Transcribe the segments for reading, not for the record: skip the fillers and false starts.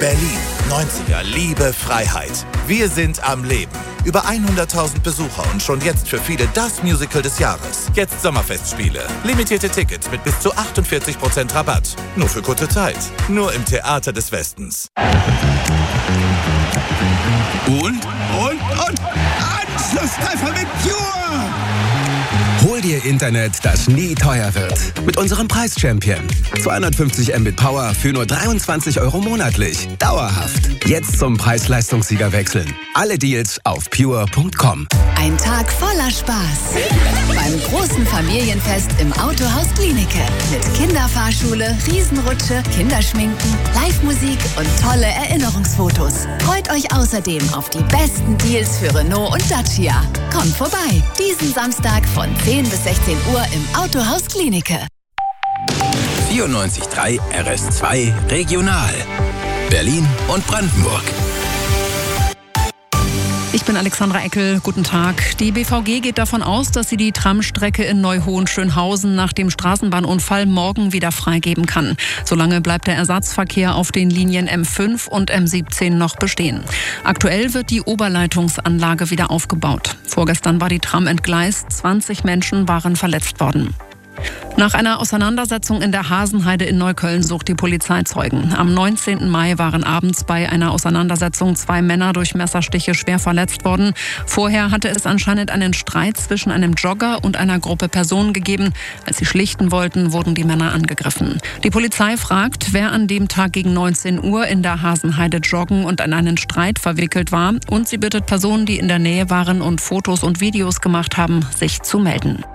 Berlin, 90er, Liebe, Freiheit. Wir sind am Leben. Über 100.000 Besucher und schon jetzt für viele das Musical des Jahres. Jetzt Sommerfestspiele. Limitierte Tickets mit bis zu 48% Rabatt. Nur für kurze Zeit. Nur im Theater des Westens. Und Anschlusstreffer mit Pure! Hol dir Internet, das nie teuer wird. Mit unserem Preis-Champion. 250 Mbit Power für nur 23 € monatlich. Dauerhaft. Jetzt zum Preis-Leistungssieger wechseln. Alle Deals auf pure.com. Ein Tag voller Spaß. Beim großen Familienfest im Autohaus Glienicke. Mit Kinderfahrschule, Riesenrutsche, Kinderschminken, Live-Musik und tolle Erinnerungsfotos. Freut euch außerdem auf die besten Deals für Renault und Dacia. Kommt vorbei. Diesen Samstag von 10 bis 16 Uhr im Autohaus Glienicke. 94.3 RS2 Regional. Berlin und Brandenburg. Ich bin Alexandra Eckel. Guten Tag. Die BVG geht davon aus, dass sie die Tramstrecke in Neu-Hohenschönhausen nach dem Straßenbahnunfall morgen wieder freigeben kann. Solange bleibt der Ersatzverkehr auf den Linien M5 und M17 noch bestehen. Aktuell wird die Oberleitungsanlage wieder aufgebaut. Vorgestern war die Tram entgleist. 20 Menschen waren verletzt worden. Nach einer Auseinandersetzung in der Hasenheide in Neukölln sucht die Polizei Zeugen. Am 19. Mai waren abends bei einer Auseinandersetzung 2 Männer durch Messerstiche schwer verletzt worden. Vorher hatte es anscheinend einen Streit zwischen einem Jogger und einer Gruppe Personen gegeben. Als sie schlichten wollten, wurden die Männer angegriffen. Die Polizei fragt, wer an dem Tag gegen 19 Uhr in der Hasenheide joggen und an einen Streit verwickelt war. Und sie bittet Personen, die in der Nähe waren und Fotos und Videos gemacht haben, sich zu melden.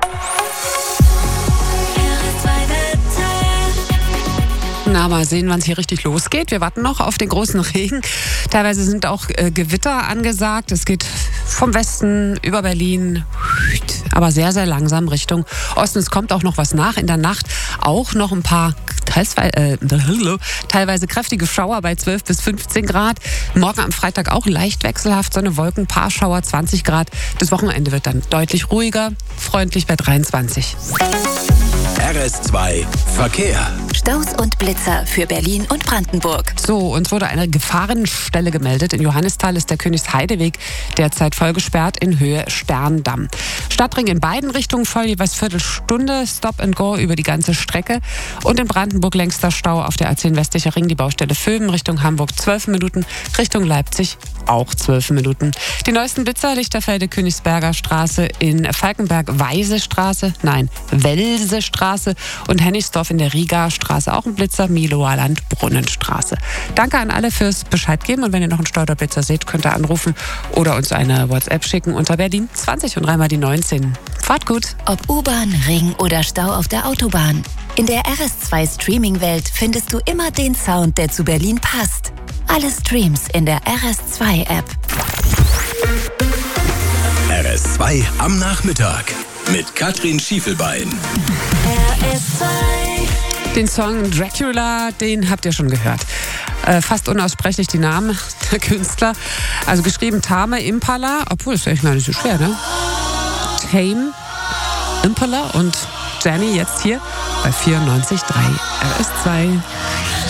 Na, mal sehen, wann es hier richtig losgeht. Wir warten noch auf den großen Regen. Teilweise sind auch Gewitter angesagt. Es geht vom Westen über Berlin, aber sehr, sehr langsam Richtung Osten. Es kommt auch noch was nach. In der Nacht auch noch ein paar teilweise kräftige Schauer bei 12 bis 15 Grad. Morgen am Freitag auch leicht wechselhaft, Sonne, Wolken, paar Schauer, 20 Grad. Das Wochenende wird dann deutlich ruhiger, freundlich bei 23. RS2 Verkehr. Staus und Blitzer für Berlin und Brandenburg. So, uns wurde eine Gefahrenstelle gemeldet. In Johannisthal ist der Königsheideweg derzeit voll gesperrt in Höhe Sterndamm. Stadtring in beiden Richtungen voll, jeweils Viertelstunde, Stop and Go über die ganze Strecke. Und in Brandenburg längster Stau auf der A10 westlicher Ring, die Baustelle Vöben Richtung Hamburg 12 Minuten, Richtung Leipzig auch 12 Minuten. Die neuesten Blitzer, Lichterfelde, Königsberger Straße, in Falkenberg Weisestraße, Welsestraße und Hennigsdorf in der Riga-Straße auch ein Blitzer, Miloer Land, Brunnenstraße. Danke an alle fürs Bescheid geben und wenn ihr noch einen Steuerblitzer seht, könnt ihr anrufen oder uns eine WhatsApp schicken unter Berlin 20 und 3 mal die 19. Fahrt gut. Ob U-Bahn, Ring oder Stau auf der Autobahn. In der RS2 Streaming-Welt findest du immer den Sound, der zu Berlin passt. Alle Streams in der RS2-App. RS2 am Nachmittag mit Katrin Schiefelbein. RS2. Den Song Dracula, den habt ihr schon gehört. Fast unaussprechlich die Namen der Künstler. Also geschrieben Tame Impala, obwohl das ist eigentlich gar nicht so schwer, ne? Tame Impala und Jenny jetzt hier bei 94.3 RS2.